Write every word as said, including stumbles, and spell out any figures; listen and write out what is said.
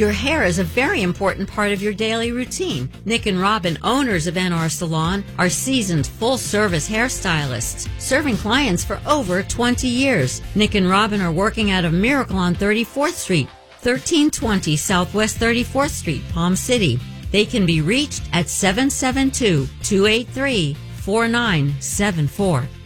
Your hair is a very important part of your daily routine. Nick and Robin, owners of N R Salon, are seasoned full-service hairstylists, serving clients for over twenty years. Nick and Robin are working out of Miracle on thirty-fourth Street, thirteen twenty Southwest thirty-fourth Street, Palm City. They can be reached at seven seven two, two eight three, four nine seven four.